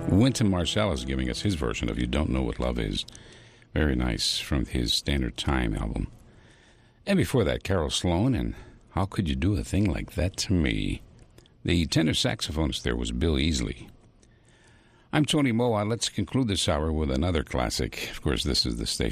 Wynton Marsalis giving us his version of You Don't Know What Love Is. Very nice, from his Standard Time album. And before that, Carol Sloan and How Could You Do a Thing Like That to Me? The tenor saxophonist there was Bill Easley. I'm Tony Moa. Let's conclude this hour with another classic. Of course, this is the station